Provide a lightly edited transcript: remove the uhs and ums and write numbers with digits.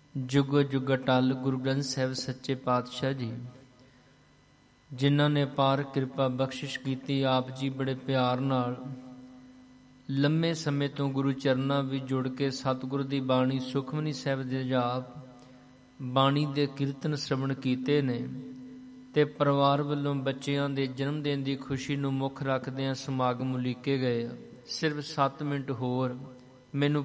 ਜੁਗੋ ਜੁਗ ਅਟਲ ਗੁਰੂ ਗ੍ਰੰਥ ਸਾਹਿਬ ਸੱਚੇ ਪਾਤਸ਼ਾਹ ਜੀ, ਜਿਨ੍ਹਾਂ ਨੇ ਅਪਾਰ ਕਿਰਪਾ ਬਖਸ਼ਿਸ਼ ਕੀਤੀ, ਆਪ ਜੀ ਬੜੇ ਪਿਆਰ ਨਾਲ ਲੰਮੇ ਸਮੇਂ ਤੋਂ ਗੁਰੂ ਚਰਨਾਂ ਵਿੱਚ ਜੁੜ ਕੇ ਸਤਿਗੁਰ ਦੀ ਬਾਣੀ ਸੁਖਮਨੀ ਸਾਹਿਬ ਦੇ ਜਾਪ ਬਾਣੀ ਦੇ ਕੀਰਤਨ ਸ਼ਰਵਣ ਕੀਤੇ ਨੇ ਤੇ ਪਰਿਵਾਰ ਵੱਲੋਂ ਬੱਚਿਆਂ ਦੇ ਜਨਮ ਦਿਨ ਦੀ ਖੁਸ਼ੀ ਨੂੰ ਮੁੱਖ ਰੱਖਦਿਆਂ ਸਮਾਗਮ ਉਲੀਕੇ ਗਏ। ਸਿਰਫ 7 ਮਿੰਟ ਹੋਰ ਮੈਨੂੰ